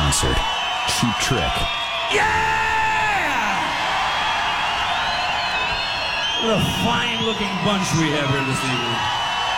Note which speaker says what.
Speaker 1: concert. Cheap Trick.
Speaker 2: Yeah! What a fine-looking bunch we have here this evening.